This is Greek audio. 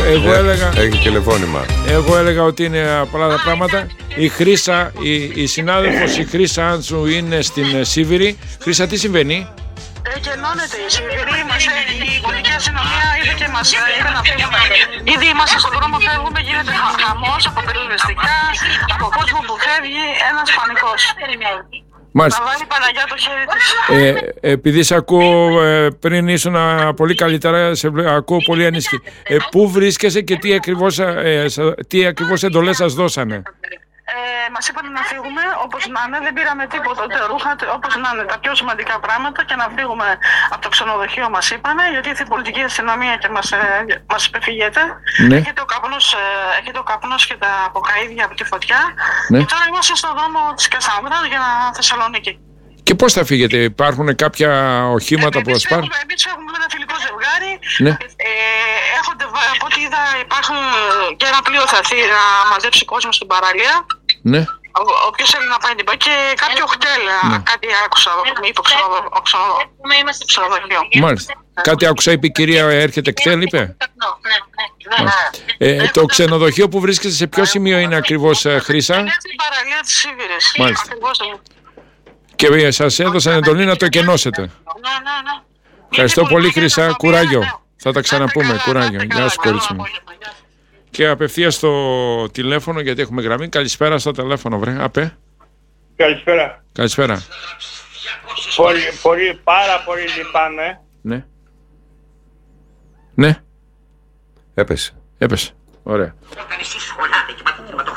Έχει τηλεφώνημα. Εγώ έλεγα ότι είναι πολλά τα πράγματα. Η Χρύσα, η συνάδελφος η Χρύσα Άντσου είναι στην Σίβηρη. Χρύσα, τι συμβαίνει? Γεννώνεται η Σίβηρη, η πολιτική αστυνομία είδε και μας είπε να φύγουμε. Ήδη είμαστε στον δρόμο, φεύγουμε, γίνεται χαμός από πυροσβεστικά, από κόσμο που φεύγει, ένας πανικός. Μάλιστα. Να βάλει Παναγιά το χέρι της. Επειδή σε ακούω πριν ήσουν πολύ καλύτερα, σε ακούω πολύ ανήσυχη. Πού βρίσκεσαι και τι ακριβώς εντολές σας δώσανε? Μας είπαν να φύγουμε όπως να είναι, δεν πήραμε τίποτα, ούτε ρούχα, όπως να είναι, τα πιο σημαντικά πράγματα και να φύγουμε από το ξενοδοχείο μας είπανε, γιατί ήρθε η πολιτική αστυνομία και μας υπεφυγέται. Ναι. Έχετε ο καπνός και τα κοκαΐδια από τη φωτιά. Ναι. Και τώρα είμαστε στον δρόμο της Κασάνδρας για Θεσσαλονίκη. Και πώς θα φύγετε, υπάρχουν κάποια οχήματα που σας πάρουν? Εμείς έχουμε ένα φιλικό ζευγάρι. Ναι. Από ό,τι είδα υπάρχουν και ένα πλοίο θα έρθει να μαζέψει κόσμο στην παραλία. Ναι. Όποιος θέλει να πάει την πάει και κάποιο χτέλ, κάτι άκουσα, είπε ο ξενοδοχείο. Μάλιστα. Κάτι άκουσα, είπε η κυρία, έρχεται κτέλ, είπε. Ναι. Το ξενοδοχείο που βρίσκεται σε ποιο σημείο είναι ακριβώς, Χρύσα? Είναι στην παραλία της Σίβηρης. Μάλιστα. Ακριβώς. Και σας έδωσαν εντολή να το εκενώσετε. Ναι. Ευχαριστώ πολύ, Χρύσα. Κουράγιο. Θα τα ξαναπούμε. Κουράγιο. Γεια σου, κορίτσι μου. Και απευθείας στο τηλέφωνο, γιατί έχουμε γραμμή. Καλησπέρα στο τηλέφωνο, βρε. Απέ. Καλησπέρα. Καλησπέρα. Πάρα πολύ λυπάμαι. Ναι. Ναι. Έπεσε. Έπεσε. Ωραία.